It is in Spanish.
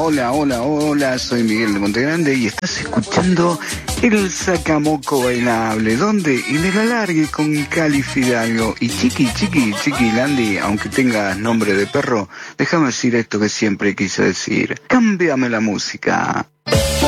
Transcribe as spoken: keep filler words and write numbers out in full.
hola, hola, hola, soy Miguel de Montegrande y estás escuchando el Sacamoco Bailable, donde en el alargue con Cali Fidalgo y Chiqui, Chiqui, Chiqui Landi, aunque tengas nombre de perro, déjame decir esto que siempre quise decir, cámbiame la música.